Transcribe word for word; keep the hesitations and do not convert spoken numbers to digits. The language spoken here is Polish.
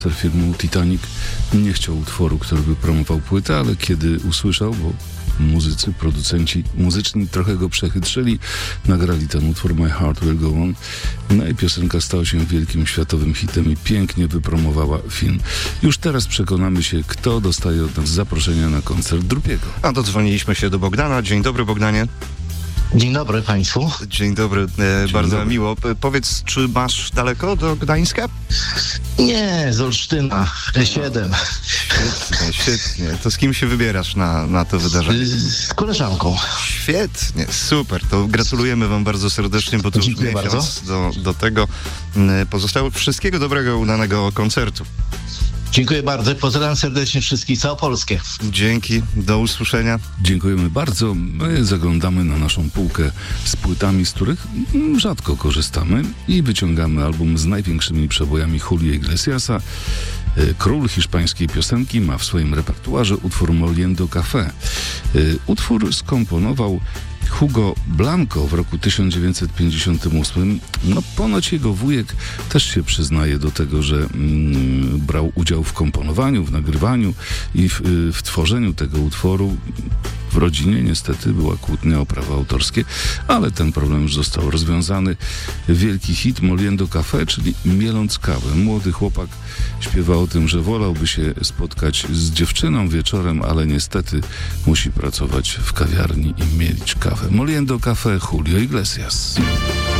filmu Titanic nie chciał utworu, który by promował płytę, ale kiedy usłyszał, bo muzycy, producenci muzyczni trochę go przechytrzyli, nagrali ten utwór My Heart Will Go On. No i piosenka stała się wielkim światowym hitem i pięknie wypromowała film. Już teraz przekonamy się, kto dostaje od nas zaproszenia na koncert Drupiego. A dodzwoniliśmy się do Bogdana. Dzień dobry, Bogdanie. Dzień dobry Państwu. Dzień dobry, e, Dzień bardzo dobry. miło. P- powiedz, czy masz daleko do Gdańska? Nie, z Olsztyna, E siedem. Świetnie, świetnie. To z kim się wybierasz na, na to wydarzenie? Z koleżanką. Świetnie, super. To gratulujemy wam bardzo serdecznie, bo to już Dziękuję miesiąc do, do tego m, pozostało. Wszystkiego dobrego, udanego koncertu. Dziękuję bardzo. Pozdrawiam serdecznie wszystkich, całą Polskę. Dzięki, do usłyszenia. Dziękujemy bardzo. My zaglądamy na naszą półkę z płytami, z których mm, rzadko korzystamy i wyciągamy album z największymi przebojami Julio Iglesiasa. Y, Król hiszpańskiej piosenki ma w swoim repertuarze utwór Moliendo Café. Y, Utwór skomponował Hugo Blanco w roku tysiąc dziewięćset pięćdziesiątym ósmym. No ponoć jego wujek też się przyznaje do tego, że mm, brał udział w komponowaniu, w nagrywaniu i w, y, w tworzeniu tego utworu. W rodzinie niestety była kłótnia o prawa autorskie, ale ten problem już został rozwiązany. Wielki hit Moliendo Café, czyli mieląc kawę. Młody chłopak śpiewa o tym, że wolałby się spotkać z dziewczyną wieczorem, ale niestety musi pracować w kawiarni i mielić kawę. Moliendo Café, Julio Iglesias.